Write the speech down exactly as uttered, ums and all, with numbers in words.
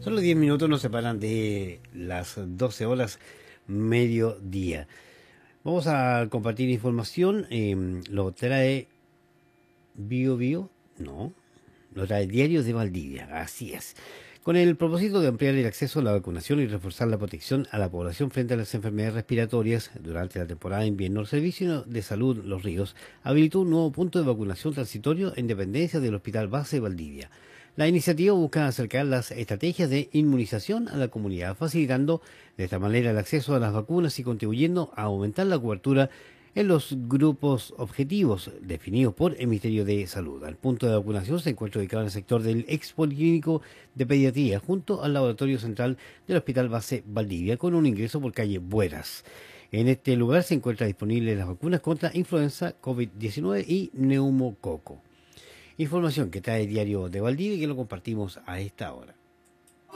Solo diez minutos nos separan de las doce horas mediodía. Vamos a compartir información. Eh, lo trae Bio Bio, no, lo trae Diario de Valdivia, así es. Con el propósito de ampliar el acceso a la vacunación y reforzar la protección a la población frente a las enfermedades respiratorias, durante la temporada de invierno, el Servicio de Salud Los Ríos habilitó un nuevo punto de vacunación transitorio en dependencia del Hospital Base de Valdivia. La iniciativa busca acercar las estrategias de inmunización a la comunidad, facilitando de esta manera el acceso a las vacunas y contribuyendo a aumentar la cobertura en los grupos objetivos definidos por el Ministerio de Salud. El punto de vacunación se encuentra ubicado en el sector del ex policlínico de pediatría, junto al laboratorio central del Hospital Base Valdivia, con un ingreso por calle Bueras. En este lugar se encuentran disponibles las vacunas contra influenza, COVID diecinueve y neumococo. Información que trae Diario de Valdivia y que lo compartimos a esta hora.